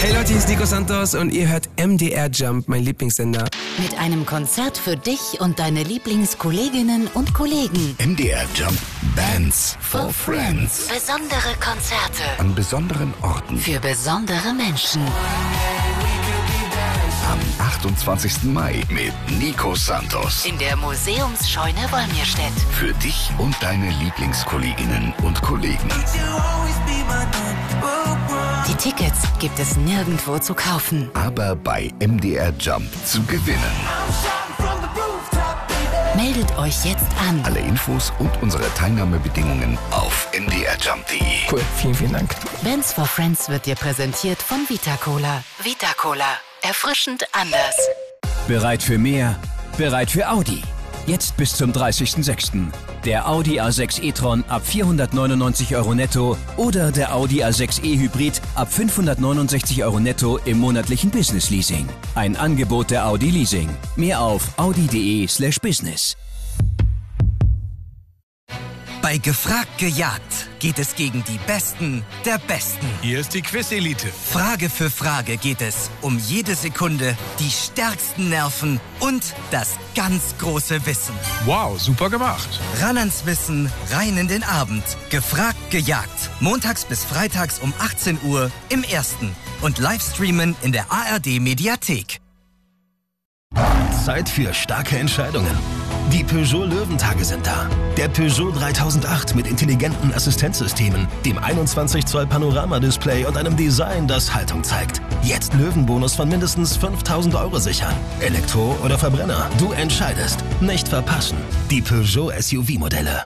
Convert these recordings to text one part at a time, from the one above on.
Hey Leute, hier ist Nico Santos und ihr hört MDR Jump, mein Lieblingssender. Mit einem Konzert für dich und deine Lieblingskolleginnen und Kollegen. MDR Jump Bands for Friends. Besondere Konzerte. An besonderen Orten. Für besondere Menschen. Am 28. Mai mit Nico Santos. In der Museumsscheune Wolmirstedt. Für dich und deine Lieblingskolleginnen und Kollegen. Die Tickets gibt es nirgendwo zu kaufen. Aber bei MDR Jump zu gewinnen. Meldet euch jetzt an. Alle Infos und unsere Teilnahmebedingungen auf mdrjump.de. Cool, vielen, vielen Dank. Bands for Friends wird dir präsentiert von Vita-Cola. Vita-Cola. Erfrischend anders. Bereit für mehr? Bereit für Audi. Jetzt bis zum 30.06. Der Audi A6 e-tron ab 499 € netto oder der Audi A6 e-Hybrid ab 569 € netto im monatlichen Business-Leasing. Ein Angebot der Audi Leasing. Mehr auf audi.de/business. Bei Gefragt gejagt geht es gegen die Besten der Besten. Hier ist die Quiz-Elite. Frage für Frage geht es um jede Sekunde, die stärksten Nerven und das ganz große Wissen. Wow, super gemacht. Ran ans Wissen, rein in den Abend. Gefragt gejagt. Montags bis freitags um 18 Uhr im Ersten. Und Livestreamen in der ARD-Mediathek. Zeit für starke Entscheidungen. Die Peugeot Löwentage sind da. Der Peugeot 3008 mit intelligenten Assistenzsystemen, dem 21 Zoll Panoramadisplay und einem Design, das Haltung zeigt. Jetzt Löwenbonus von mindestens 5.000 € sichern. Elektro oder Verbrenner, du entscheidest. Nicht verpassen. Die Peugeot SUV-Modelle.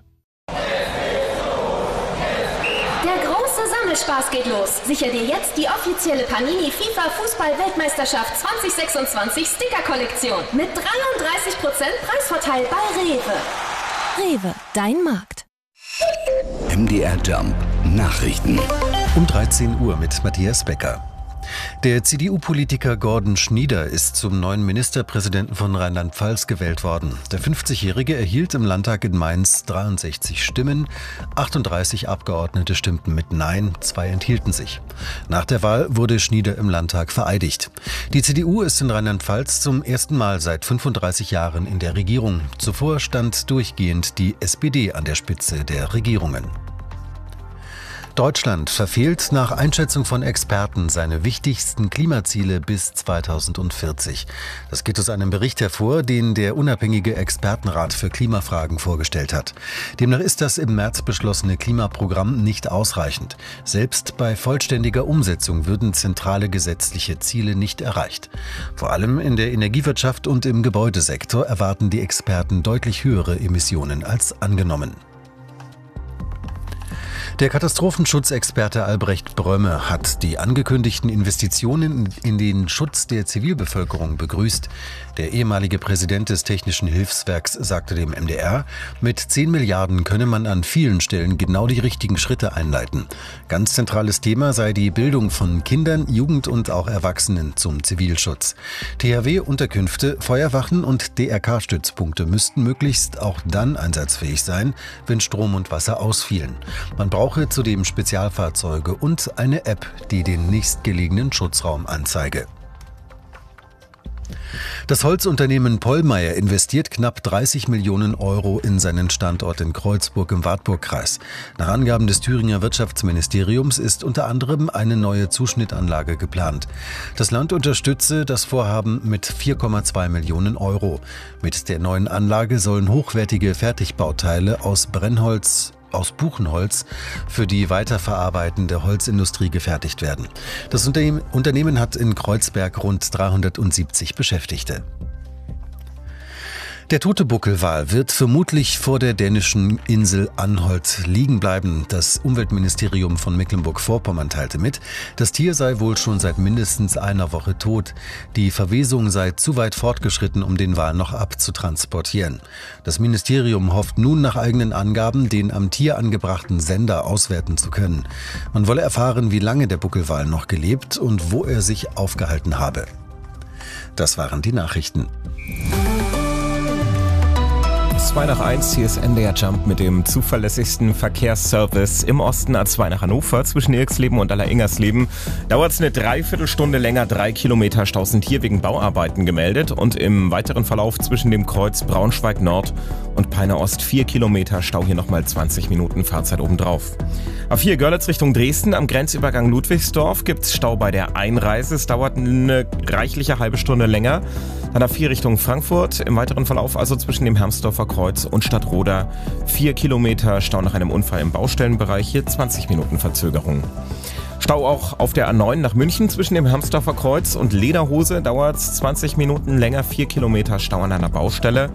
Spaß geht los. Sicher dir jetzt die offizielle Panini FIFA Fußball-Weltmeisterschaft 2026 Sticker-Kollektion mit 33% Preisvorteil bei Rewe. Rewe, dein Markt. MDR Jump Nachrichten. Um 13 Uhr mit Matthias Becker. Der CDU-Politiker Gordon Schnieder ist zum neuen Ministerpräsidenten von Rheinland-Pfalz gewählt worden. Der 50-Jährige erhielt im Landtag in Mainz 63 Stimmen, 38 Abgeordnete stimmten mit Nein, 2 enthielten sich. Nach der Wahl wurde Schnieder im Landtag vereidigt. Die CDU ist in Rheinland-Pfalz zum ersten Mal seit 35 Jahren in der Regierung. Zuvor stand durchgehend die SPD an der Spitze der Regierungen. Deutschland verfehlt nach Einschätzung von Experten seine wichtigsten Klimaziele bis 2040. Das geht aus einem Bericht hervor, den der unabhängige Expertenrat für Klimafragen vorgestellt hat. Demnach ist das im März beschlossene Klimaprogramm nicht ausreichend. Selbst bei vollständiger Umsetzung würden zentrale gesetzliche Ziele nicht erreicht. Vor allem in der Energiewirtschaft und im Gebäudesektor erwarten die Experten deutlich höhere Emissionen als angenommen. Der Katastrophenschutzexperte Albrecht Brömme hat die angekündigten Investitionen in den Schutz der Zivilbevölkerung begrüßt. Der ehemalige Präsident des Technischen Hilfswerks sagte dem MDR, mit 10 Milliarden könne man an vielen Stellen genau die richtigen Schritte einleiten. Ganz zentrales Thema sei die Bildung von Kindern, Jugend und auch Erwachsenen zum Zivilschutz. THW-Unterkünfte, Feuerwachen und DRK-Stützpunkte müssten möglichst auch dann einsatzfähig sein, wenn Strom und Wasser ausfielen. Man brauche zudem Spezialfahrzeuge und eine App, die den nächstgelegenen Schutzraum anzeige. Das Holzunternehmen Pollmeyer investiert knapp 30 Millionen € in seinen Standort in Kreuzburg im Wartburgkreis. Nach Angaben des Thüringer Wirtschaftsministeriums ist unter anderem eine neue Zuschnittanlage geplant. Das Land unterstütze das Vorhaben mit 4,2 Millionen €. Mit der neuen Anlage sollen hochwertige Fertigbauteile aus Buchenholz für die weiterverarbeitende Holzindustrie gefertigt werden. Das Unternehmen hat in Kreuzberg rund 370 Beschäftigte. Der tote Buckelwal wird vermutlich vor der dänischen Insel Anholt liegen bleiben. Das Umweltministerium von Mecklenburg-Vorpommern teilte mit, das Tier sei wohl schon seit mindestens einer Woche tot. Die Verwesung sei zu weit fortgeschritten, um den Wal noch abzutransportieren. Das Ministerium hofft nun nach eigenen Angaben, den am Tier angebrachten Sender auswerten zu können. Man wolle erfahren, wie lange der Buckelwal noch gelebt und wo er sich aufgehalten habe. Das waren die Nachrichten. 2:01, hier ist MDR Jump mit dem zuverlässigsten Verkehrsservice im Osten. A2 nach Hannover zwischen Irxleben und Allersingersleben. Dauert es eine Dreiviertelstunde länger, 3 Kilometer Stau sind hier wegen Bauarbeiten gemeldet. Und im weiteren Verlauf zwischen dem Kreuz Braunschweig Nord und Peine Ost 4 Kilometer Stau, hier nochmal 20 Minuten Fahrzeit obendrauf. A4 Görlitz Richtung Dresden, am Grenzübergang Ludwigsdorf gibt's Stau bei der Einreise. Es dauert eine reichliche halbe Stunde länger. Dann A4 Richtung Frankfurt, im weiteren Verlauf also zwischen dem Hermsdorfer Kreuz und Stadtroda 4 Kilometer Stau nach einem Unfall im Baustellenbereich, hier 20 Minuten Verzögerung. Stau auch auf der A9 nach München zwischen dem Hermsdorfer Kreuz und Lederhose, dauert 20 Minuten länger, 4 Kilometer Stau an einer Baustelle.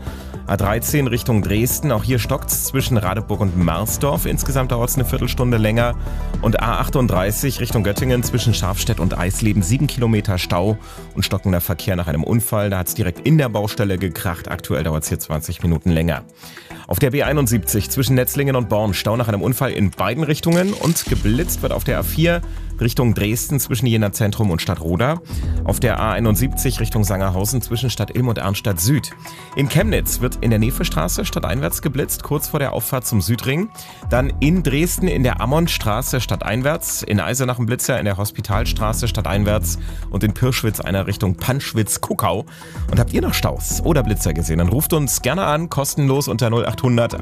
A13 Richtung Dresden, auch hier stockt's zwischen Radeburg und Marsdorf, insgesamt dauert es eine Viertelstunde länger. Und A38 Richtung Göttingen zwischen Scharfstedt und Eisleben, 7 Kilometer Stau und stockender Verkehr nach einem Unfall, da hat es direkt in der Baustelle gekracht, aktuell dauert es hier 20 Minuten länger. Auf der B71 zwischen Netzlingen und Born, Stau nach einem Unfall in beiden Richtungen und geblitzt wird auf der A4 Richtung Dresden zwischen Jena Zentrum und Stadtroda. Auf der A71 Richtung Sangerhausen zwischen Stadt Ilm und Arnstadt Süd. In Chemnitz wird in der Nevestraße stadteinwärts geblitzt, kurz vor der Auffahrt zum Südring. Dann in Dresden in der Ammonstraße stadteinwärts, in Eisenach ein Blitzer in der Hospitalstraße stadteinwärts und in Pirschwitz einer Richtung Panschwitz-Kuckau. Und habt ihr noch Staus oder Blitzer gesehen? Dann ruft uns gerne an, kostenlos unter 0800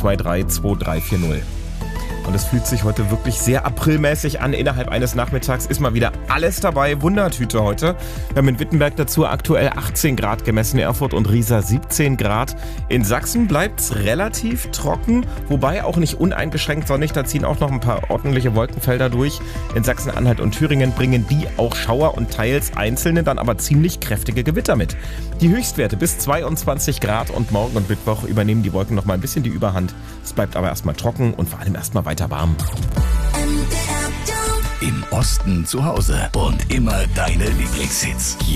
123 2340. Und es fühlt sich heute wirklich sehr aprilmäßig an. Innerhalb eines Nachmittags ist mal wieder alles dabei. Wundertüte heute. Wir haben in Wittenberg dazu aktuell 18 Grad gemessen, Erfurt und Riesa 17 Grad. In Sachsen bleibt es relativ trocken, wobei auch nicht uneingeschränkt sonnig. Da ziehen auch noch ein paar ordentliche Wolkenfelder durch. In Sachsen-Anhalt und Thüringen bringen die auch Schauer und teils einzelne, dann aber ziemlich kräftige Gewitter mit. Die Höchstwerte bis 22 Grad und morgen und Mittwoch übernehmen die Wolken noch mal ein bisschen die Überhand. Es bleibt aber erstmal trocken und vor allem erstmal weiter warm. Im Osten zu Hause und immer deine Lieblingshits.